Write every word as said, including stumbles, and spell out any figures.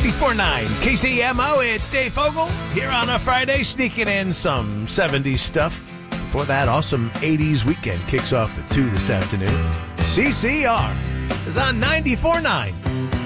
ninety-four point nine K C M O, it's Dave Fogel here on a Friday, sneaking in some seventies stuff. Before that, awesome eighties weekend kicks off at two this afternoon. C C R is on ninety-four point nine.